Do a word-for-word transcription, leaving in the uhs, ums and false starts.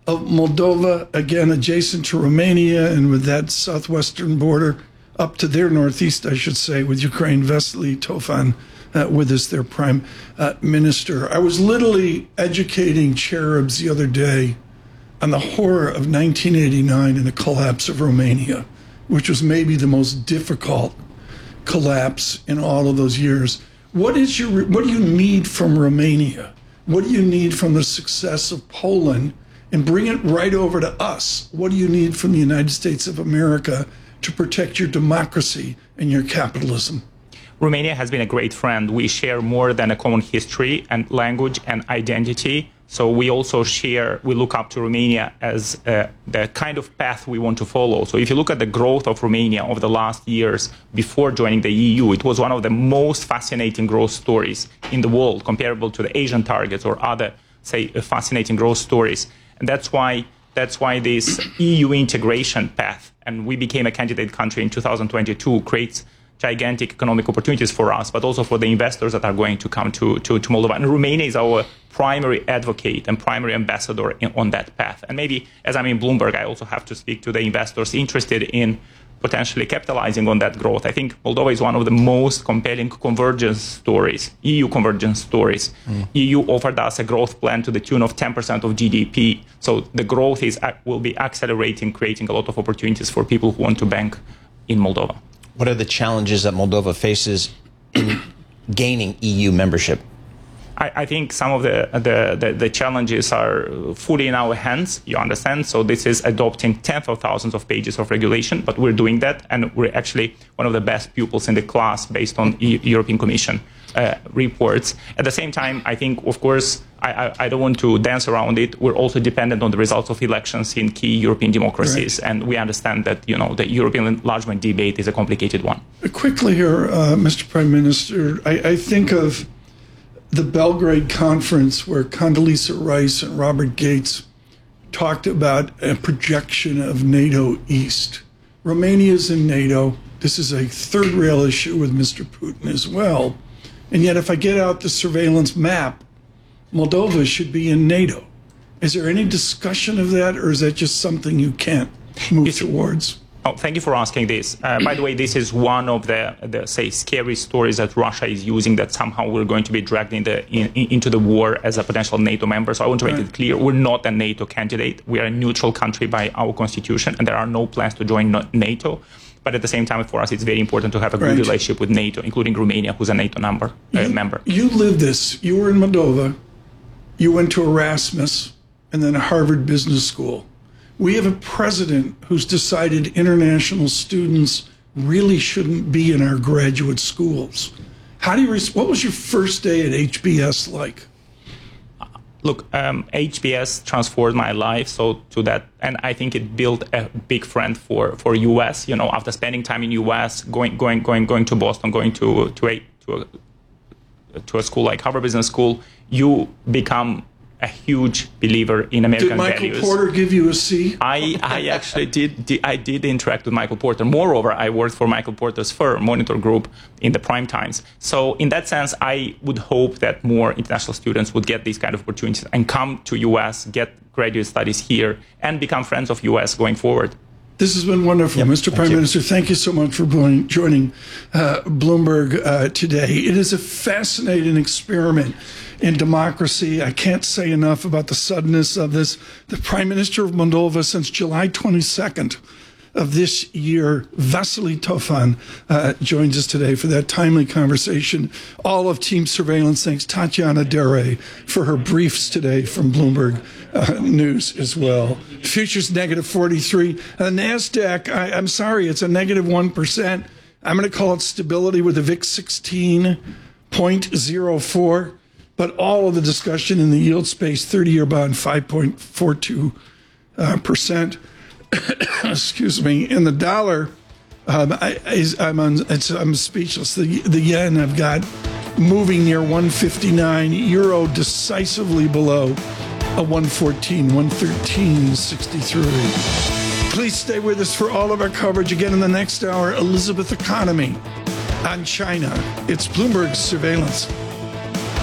of Moldova, again, adjacent to Romania and with that southwestern border up to their northeast, I should say, with Ukraine. Vasily Tofan uh, with us, their prime uh, minister. I was literally educating cherubs the other day on the horror of nineteen eighty-nine and the collapse of Romania, which was maybe the most difficult collapse in all of those years. What is your, what do you need from Romania? What do you need from the success of Poland? And bring it right over to us. What do you need from the United States of America to protect your democracy and your capitalism? Romania has been a great friend. We share more than a common history and language and identity. So we also share, we look up to Romania as uh, the kind of path we want to follow. So if you look at the growth of Romania over the last years before joining the E U, it was one of the most fascinating growth stories in the world, comparable to the Asian targets or other, say, fascinating growth stories. And that's why that's why this E U integration path, and we became a candidate country in two thousand twenty-two, creates gigantic economic opportunities for us, but also for the investors that are going to come to, to, to Moldova. And Romania is our primary advocate and primary ambassador in, on that path. And maybe, as I'm in Bloomberg, I also have to speak to the investors interested in potentially capitalizing on that growth. I think Moldova is one of the most compelling convergence stories, E U convergence stories. Mm. E U offered us a growth plan to the tune of ten percent of G D P. So the growth is will be accelerating, creating a lot of opportunities for people who want to bank in Moldova. What are the challenges that Moldova faces in gaining E U membership? I, I think some of the, the, the, the challenges are fully in our hands, you understand? So this is adopting tens of thousands of pages of regulation, but we're doing that, and we're actually one of the best pupils in the class based on e European Commission uh, reports. At the same time, I think, of course, I, I, I don't want to dance around it. We're also dependent on the results of elections in key European democracies, right. And we understand that, you know, the European enlargement debate is a complicated one. Quickly here, uh, Mister Prime Minister, I, I think of the Belgrade conference where Condoleezza Rice and Robert Gates talked about a projection of NATO East. Romania is in NATO. This is a third rail issue with Mister Putin as well. And yet, if I get out the surveillance map, Moldova should be in NATO. Is there any discussion of that, or is that just something you can't move it's, towards? Oh, thank you for asking this. Uh, by the way, this is one of the, the, say, scary stories that Russia is using, that somehow we're going to be dragged in the, in, into the war as a potential NATO member. So I want to make right. it clear, we're not a NATO candidate. We are a neutral country by our constitution, and there are no plans to join NATO. But at the same time, for us, it's very important to have a good right. relationship with NATO, including Romania, who's a NATO number, uh, you, member. You lived this. You were in Moldova. You went to Erasmus and then Harvard Business School. We have a president who's decided international students really shouldn't be in our graduate schools. How do you? What was your first day at H B S like? Look, um, H B S transformed my life, so to that, and I think it built a big friend for for U S. You know, after spending time in U S, going going going going to Boston, going to to a to a to a school like Harvard Business School, you become a huge believer in American values. Did Michael Porter give you a C? I, I actually did, did I did interact with Michael Porter. Moreover, I worked for Michael Porter's firm, Monitor Group, in the prime times. So in that sense, I would hope that more international students would get these kind of opportunities and come to U S, get graduate studies here, and become friends of U S going forward. This has been wonderful. Yep, Mister Prime you. Minister, thank you so much for joining uh, Bloomberg uh, today. It is a fascinating experiment in democracy. I can't say enough about the suddenness of this. The Prime Minister of Moldova since July twenty-second of this year, Vasily Tofan, uh, joins us today for that timely conversation. All of Team Surveillance thanks Tatiana Dere for her briefs today from Bloomberg uh, News as well. Futures negative forty-three. Uh, NASDAQ, I, I'm sorry, it's a negative one percent. I'm going to call it stability with the V I X sixteen point zero four. But all of the discussion in the yield space, thirty-year bond, five point four two percent. Excuse me. In the dollar, um, I, I, I'm, on, it's, I'm speechless. The, the yen I've got moving near one fifty-nine. Euro decisively below a one fourteen, one thirteen sixty-three. Please stay with us for all of our coverage. Again, in the next hour, Elizabeth Economy on China. It's Bloomberg Surveillance.